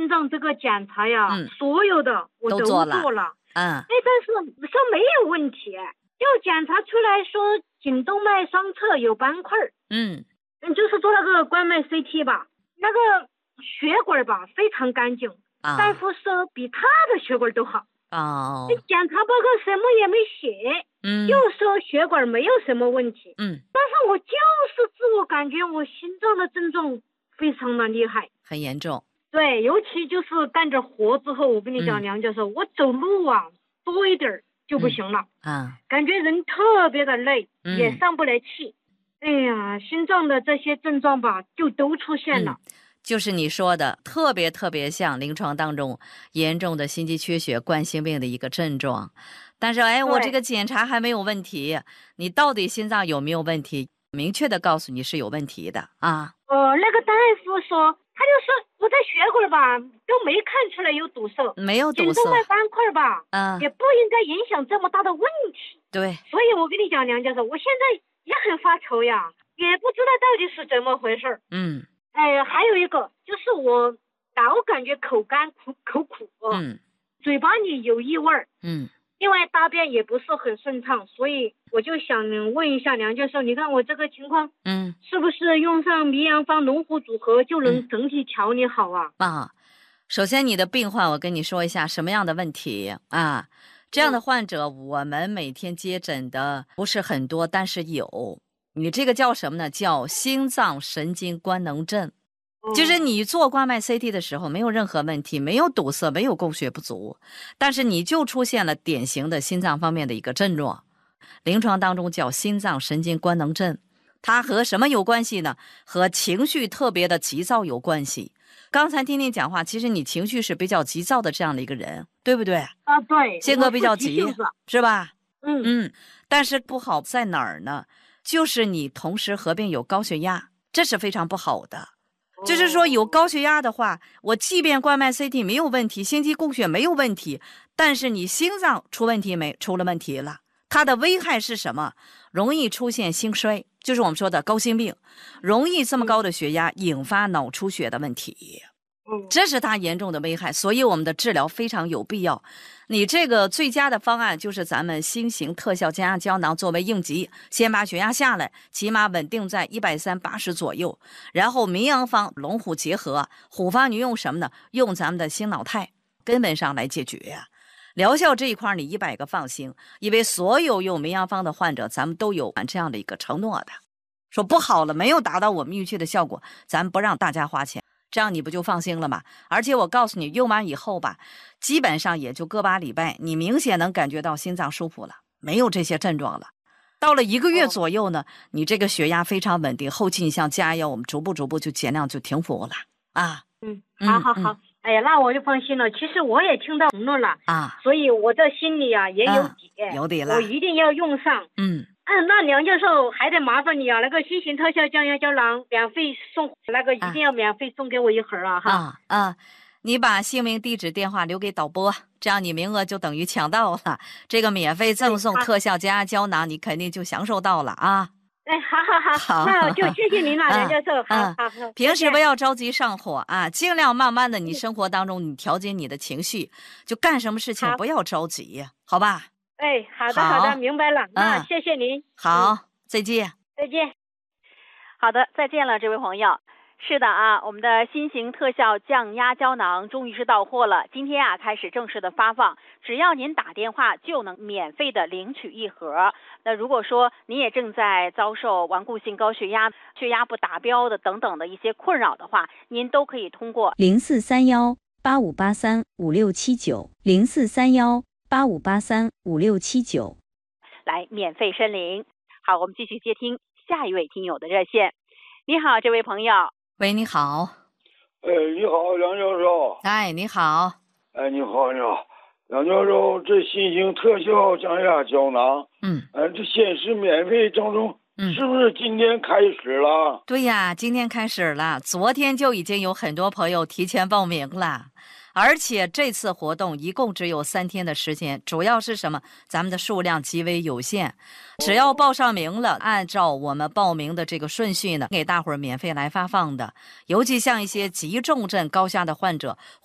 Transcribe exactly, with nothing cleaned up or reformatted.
心脏这个检查呀， 嗯， 所有的我都做了。 做了， 嗯， 哎，但是说没有问题，就检查出来说颈动脉双侧有斑块， 嗯， 嗯，就是做那个冠脉 C T 吧，那个血管吧非常干净， 啊， 大夫说比他的血管都好。 哦， 检查报告什么也没写， 嗯， 就说血管没有什么问题。 嗯， 但是我就是自我感觉我心脏的症状非常的厉害， 很严重。 对，尤其就是干着活之后，我跟你讲， 嗯， 梁教授，我走路啊多一点就不行了， 嗯，啊， 感觉人特别的累， 嗯， 也上不来气。哎呀，心脏的这些症状吧，就都出现了。 嗯，就是你说的特别特别像临床当中严重的心肌缺血冠心病的一个症状。但是哎，我这个检查还没有问题，你到底心脏有没有问题，明确的告诉你是有问题的啊。 呃，那个大夫说，他就说我的血管吧都没看出来有堵塞， 没有堵塞， 颈动脉斑块吧， 嗯， 也不应该影响这么大的问题。 对， 所以我跟你讲，梁教授，我现在也很发愁呀，也不知道到底是怎么回事。 嗯， 哎，还有一个就是我老感觉口干苦口苦， 嗯， 嘴巴里有异味， 嗯， 另外大便也不是很顺畅，所以我就想问一下梁教授，你看我这个情况， 嗯， 是不是用上迷阳方龙虎组合就能整体调理好啊？ 嗯、啊，首先你的病患，我跟你说一下什么样的问题啊？这样的患者，我们每天接诊的不是很多，但是有。你这个叫什么呢？叫心脏神经官能症。就是你做冠脉 C T 的时候没有任何问题，没有堵塞，没有供血不足，但是你就出现了典型的心脏方面的一个症状，临床当中叫心脏神经官能症。它和什么有关系呢？和情绪特别的急躁有关系。刚才听你讲话，其实你情绪是比较急躁的这样的一个人，对不对？ 啊，对， 性格比较急，是吧？ 嗯嗯，但是不好在哪儿呢？就是你同时合并有高血压，这是非常不好的。就是说有高血压的话，我即便冠脉 C T 没有问题，心肌供血没有问题，但是你心脏出问题没？出了问题了。它的危害是什么？容易出现心衰，就是我们说的高心病，容易这么高的血压引发脑出血的问题，这是它严重的危害。所以我们的治疗非常有必要。你这个最佳的方案就是咱们新型特效降压胶囊作为应急，先把血压下来，起码稳定在一百三八十左右，然后民阳方龙虎结合，虎方你用什么呢？用咱们的心脑肽，根本上来解决。疗效这一块你一百个放心，因为所有用民阳方的患者，咱们都有这样的一个承诺的，说不好了，没有达到我们预期的效果，咱不让大家花钱，这样你不就放心了吗？而且我告诉你，用完以后吧，基本上也就个把礼拜，你明显能感觉到心脏舒服了，没有这些症状了。到了一个月左右呢，你这个血压非常稳定，后期你像加药，我们逐步逐步就尽量就停服了啊。 嗯，好好好。嗯嗯哎呀，那我就放心了。其实我也听到承诺了啊，所以我这心里啊也有底，啊、 有底了。 我一定要用上。嗯嗯，那梁教授还得麻烦你啊，那个新型特效降压胶囊免费送，那个一定要免费送给我一盒啊！哈啊啊，你把姓名、地址、电话留给导播，这样你名额就等于抢到了。这个免费赠送特效降压胶囊，你肯定就享受到了啊！ 哎，好好好， 好， 那就谢谢您了，梁教授。好好好， 平时不要着急上火啊，尽量慢慢的，你生活当中你调节你的情绪，就干什么事情不要着急，好吧？ 哎，好的好的，明白了。那谢谢您。 好，再见。 再见。 好的，再见了，这位朋友。是的啊，我们的新型特效降压胶囊终于是到货了，今天啊开始正式的发放，只要您打电话就能免费的领取一盒。那如果说您也正在遭受顽固性高血压、血压不达标的等等的一些困扰的话，您都可以通过零四三幺八五八三五六七九零四三幺八五八三五六七九来免费申领。好，我们继续接听下一位听友的热线。你好，这位朋友。 喂，你好。 哎，你好，梁教授。 哎，你好。 哎，你好，你好，梁教授，这新型特效降压胶囊，嗯，哎，这限时免费赠送，嗯，是不是今天开始了？ 对呀，今天开始了，昨天就已经有很多朋友提前报名了。而且这次活动一共只有三天的时间，主要是什么？咱们的数量极为有限，只要报上名了，按照我们报名的这个顺序呢，给大伙儿免费来发放的。尤其像一些急重症高血压的患者，